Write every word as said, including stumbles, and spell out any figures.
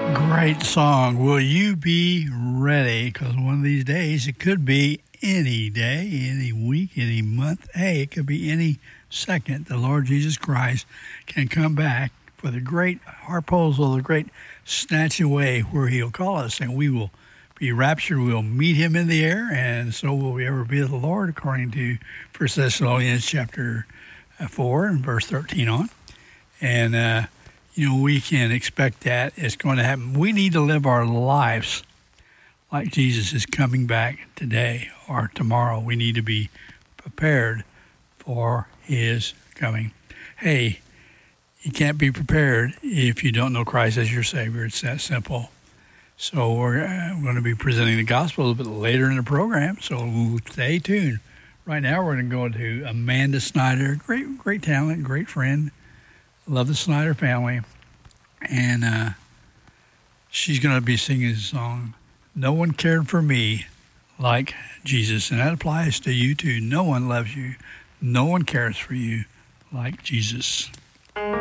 Great song. Will you be ready? Because one of these days, it could be any day, any week, any month. Hey, it could be any second. The Lord Jesus Christ can come back for the great harposal, the great snatch away where he'll call us, and we will be raptured. We'll meet him in the air, and so will we ever be with the Lord, according to First Thessalonians chapter four and verse thirteen on. And, uh, you know, we can expect that it's going to happen. We need to live our lives like Jesus is coming back today or tomorrow. We need to be prepared for his coming. Hey, you can't be prepared if you don't know Christ as your Savior. It's that simple. So we're uh, going to be presenting the gospel a little bit later in the program, so stay tuned. Right now we're going to go to Amanda Snyder, great great talent, great friend. Love the Snyder family. And uh, she's going to be singing a song, No One Cared for Me Like Jesus. And that applies to you too. No one loves you. No one cares for you like Jesus.